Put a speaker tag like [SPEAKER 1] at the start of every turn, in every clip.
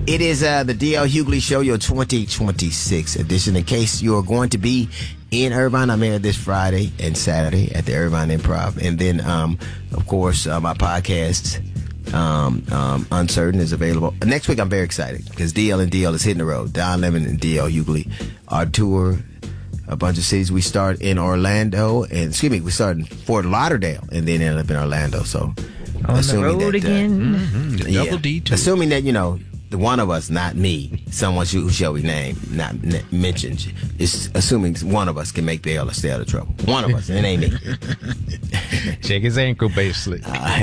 [SPEAKER 1] It is the D.L. Hughley Show, your 2026 edition. In case you are going to be in Irvine, I'm here this Friday and Saturday at the Irvine Improv. And then, of course, my podcast, Uncertain, is available. Next week, I'm very excited because DL and DL is hitting the road. Don Lemon and DL Hughley, our tour, a bunch of cities. We start in Orlando, we start in Fort Lauderdale and then end up in Orlando. So,
[SPEAKER 2] on the road again.
[SPEAKER 3] Double D tour.
[SPEAKER 1] Assuming that, the one of us, not me, someone who shall be named, not mentioned, is assuming one of us can make bail or stay out of trouble. One of us, and it ain't me.
[SPEAKER 3] Check his ankle bracelet.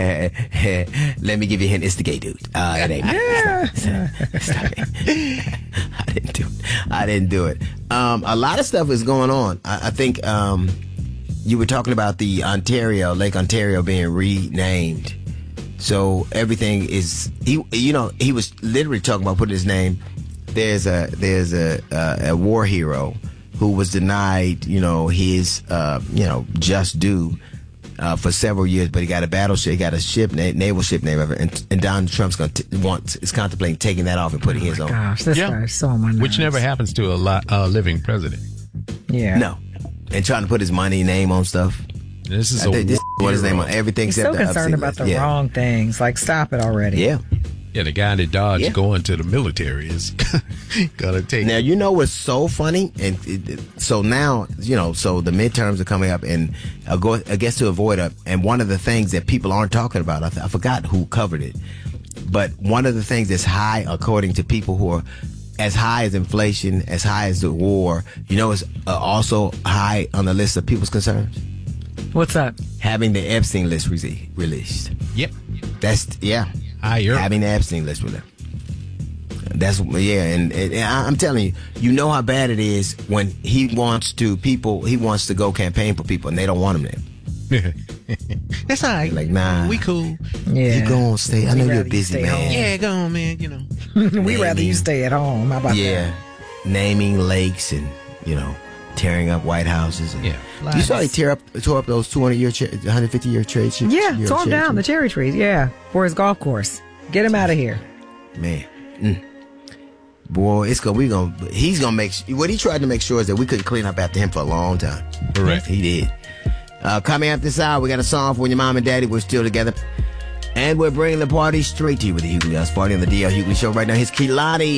[SPEAKER 1] Let me give you a hint. It's the gay dude. It ain't me. Stop it. I didn't do it. A lot of stuff is going on. I think you were talking about the Lake Ontario being renamed. So everything is he was literally talking about putting his name. There's a war hero who was denied his just due for several years, but he got a battleship, he got a naval ship named after, and Donald Trump's is contemplating taking that off and putting his own.
[SPEAKER 2] Gosh, this guy's so on my nerves.
[SPEAKER 3] Which never happens to a living president.
[SPEAKER 2] Yeah.
[SPEAKER 1] No, and trying to put his name on stuff.
[SPEAKER 3] This is
[SPEAKER 1] what his name on everything.
[SPEAKER 2] He's
[SPEAKER 1] except
[SPEAKER 2] so
[SPEAKER 1] the
[SPEAKER 2] concerned about the wrong things. Like, stop it already.
[SPEAKER 1] Yeah.
[SPEAKER 3] Yeah, the guy that dodged going to the military is gonna take.
[SPEAKER 1] Now what's so funny, and so now so the midterms are coming up, and I guess to avoid and one of the things that people aren't talking about, I forgot who covered it, but one of the things that's high, according to people who are as high as inflation, as high as the war, is also high on the list of people's concerns.
[SPEAKER 2] What's that?
[SPEAKER 1] Having the Epstein list released.
[SPEAKER 3] Yep.
[SPEAKER 1] That's
[SPEAKER 3] higher.
[SPEAKER 1] Having the Epstein list released. That's and I'm telling you, how bad it is when he wants to go campaign for people and they don't want him there.
[SPEAKER 3] That's all right.
[SPEAKER 1] Like, nah,
[SPEAKER 3] we cool.
[SPEAKER 2] Yeah,
[SPEAKER 1] you go on, stay. I know you're a busy man.
[SPEAKER 2] Home.
[SPEAKER 3] Yeah, go on, man.
[SPEAKER 2] We rather you stay at home. How about that?
[SPEAKER 1] Naming lakes and tearing up White Houses. And, you saw he tore up those 150-year trade ships.
[SPEAKER 2] Yeah, tore them down, the cherry trees. Yeah, for his golf course. Get him out of here,
[SPEAKER 1] man. Boy, he's gonna make. What he tried to make sure is that we couldn't clean up after him for a long time.
[SPEAKER 3] Correct.
[SPEAKER 1] He did. Coming up this hour, we got a song for when your mom and daddy were still together, and we're bringing the party straight to you with the Hughley House Party on the D.L. Hughley Show right now. Here's Kehlani.